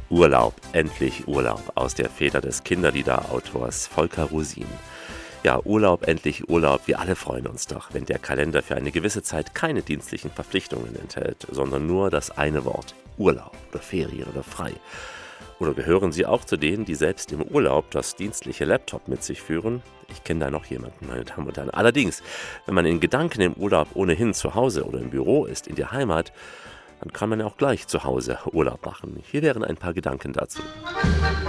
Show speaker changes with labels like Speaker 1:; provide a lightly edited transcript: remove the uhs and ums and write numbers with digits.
Speaker 1: Urlaub, endlich Urlaub aus der Feder des Kinderliederautors Volker Rosin. Ja, Urlaub, endlich Urlaub. Wir alle freuen uns doch, wenn der Kalender für eine gewisse Zeit keine dienstlichen Verpflichtungen enthält, sondern nur das eine Wort: Urlaub oder Ferien oder frei. Oder gehören Sie auch zu denen, die selbst im Urlaub das dienstliche Laptop mit sich führen? Ich kenne da noch jemanden, meine Damen und Herren. Allerdings, wenn man in Gedanken im Urlaub ohnehin zu Hause oder im Büro ist, in der Heimat, dann kann man ja auch gleich zu Hause Urlaub machen. Hier wären ein paar Gedanken dazu.